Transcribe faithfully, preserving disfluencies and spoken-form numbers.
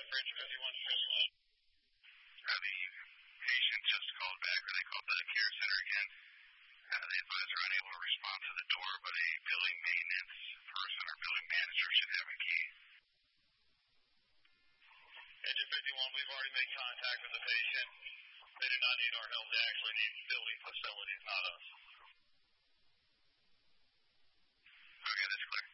Bridge fifty-one fifty-one. Uh, the patient just called back, or they called the care center again. Uh, the advisor unable to respond to the door, but a building maintenance person or building manager should have a key. Engine fifty-one, we've already made contact with the patient. They do not need our help. They actually need building facilities, not us. Okay, that's clear.